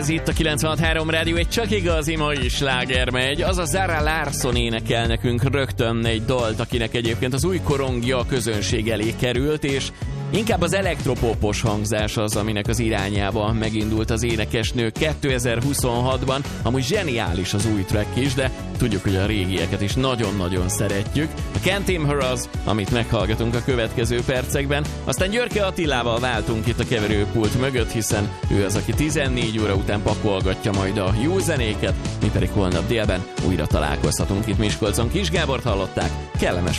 Ez itt a 96.3 Rádió, egy csak igazi mai sláger megy. Az a Zara Larsson énekel nekünk rögtön egy dalt, akinek egyébként az új korongja a közönség elé került, és inkább az elektropopos hangzás az, aminek az irányába megindult az énekesnő 2026-ban. Amúgy zseniális az új track is, de tudjuk, hogy a régieket is nagyon-nagyon szeretjük. A Can't Tame Her az, amit meghallgatunk a következő percekben. Aztán Györke Attilával váltunk itt a keverőpult mögött, hiszen ő az, aki 14 óra után pakolgatja majd a jó zenéket, mi pedig holnap délben újra találkozhatunk itt Miskolcon. Kis Gábort hallották, kellemes